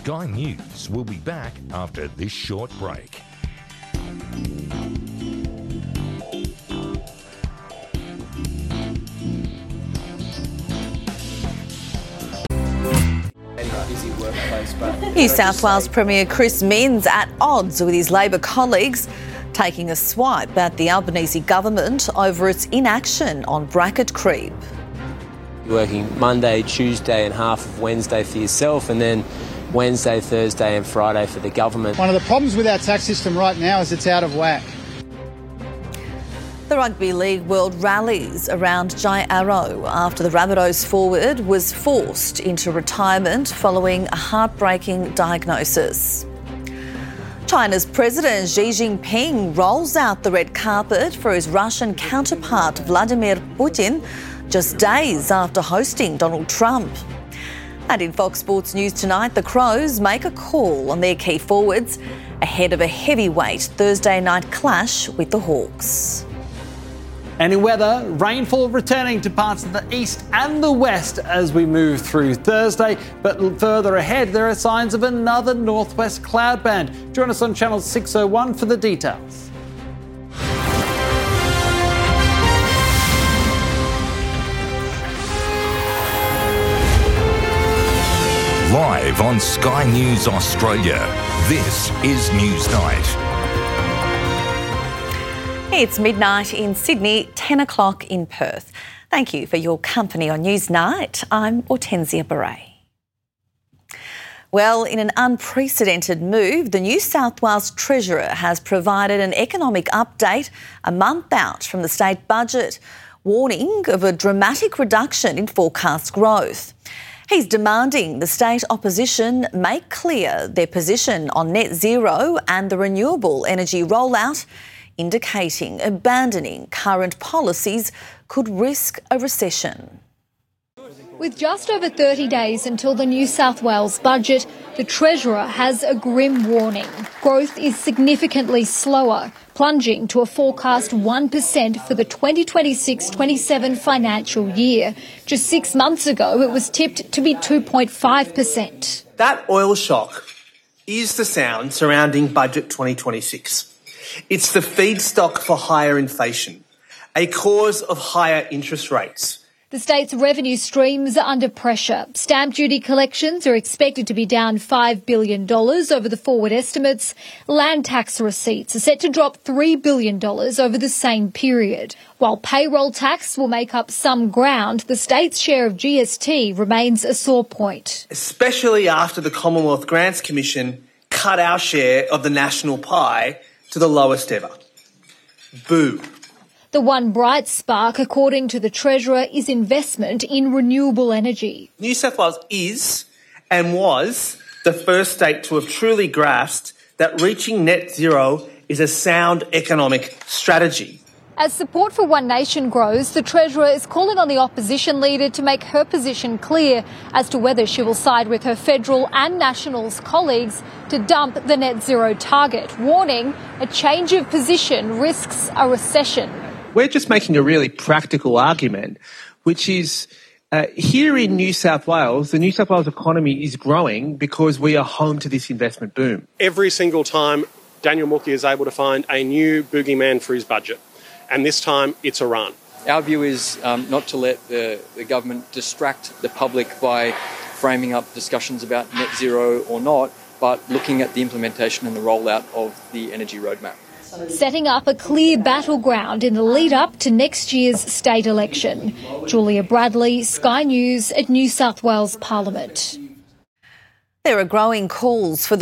Sky News will be back after this short break. New South Wales Premier Chris Minns at odds with his Labor colleagues, taking a swipe at the Albanese government over its inaction on bracket creep. Working Monday, Tuesday and half of Wednesday for yourself, and then Wednesday, Thursday and Friday for the government. One of the problems with our tax system right now is it's out of whack. The Rugby League World rallies around Jai Arrow after the Rabbitohs forward was forced into retirement following a heartbreaking diagnosis. China's President Xi Jinping rolls out the red carpet for his Russian counterpart Vladimir Putin just days after hosting Donald Trump. And in Fox Sports News tonight, the Crows make a call on their key forwards ahead of a heavyweight Thursday night clash with the Hawks. And in weather, rainfall returning to parts of the east and the west as we move through Thursday. But further ahead, there are signs of another northwest cloud band. Join us on channel 601 for the details. Live on Sky News Australia, this is Newsnight. It's midnight in Sydney, 10 o'clock in Perth. Thank you for your company on Newsnight. I'm Hortensia Beret. Well, in an unprecedented move, the New South Wales Treasurer has provided an economic update a month out from the state budget, warning of a dramatic reduction in forecast growth. He's demanding the state opposition make clear their position on net zero and the renewable energy rollout, indicating abandoning current policies could risk a recession. With just over 30 days until the New South Wales budget, the Treasurer has a grim warning. Growth is significantly slower, plunging to a forecast 1% for the 2026-27 financial year. Just 6 months ago, it was tipped to be 2.5%. That oil shock is the sound surrounding Budget 2026. It's the feedstock for higher inflation, a cause of higher interest rates. The state's revenue streams are under pressure. Stamp duty collections are expected to be down $5 billion over the forward estimates. Land tax receipts are set to drop $3 billion over the same period. While payroll tax will make up some ground, the state's share of GST remains a sore point. Especially after the Commonwealth Grants Commission cut our share of the national pie to the lowest ever. Boo. The one bright spark, according to the Treasurer, is investment in renewable energy. New South Wales is and was the first state to have truly grasped that reaching net zero is a sound economic strategy. As support for One Nation grows, the Treasurer is calling on the opposition leader to make her position clear as to whether she will side with her federal and Nationals colleagues to dump the net zero target, warning a change of position risks a recession. We're just making a really practical argument, which is here in New South Wales, the New South Wales economy is growing because we are home to this investment boom. Every single time Daniel Mookhey is able to find a new boogeyman for his budget, and this time it's Iran. Our view is not to let the government distract the public by framing up discussions about net zero or not, but looking at the implementation and the rollout of the energy roadmap. Setting up a clear battleground in the lead-up to next year's state election. Julia Bradley, Sky News at New South Wales Parliament. There are growing calls for the